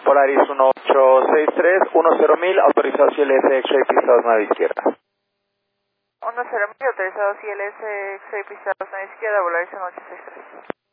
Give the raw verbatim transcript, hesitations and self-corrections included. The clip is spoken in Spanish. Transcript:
Polaris uno ocho seis tres, uno cero mil, autorizado C L S X-Ray pisados nueve izquierda. uno cero mil, autorizado C L S X-Ray pisados nueve izquierda, Polaris uno ocho seis tres.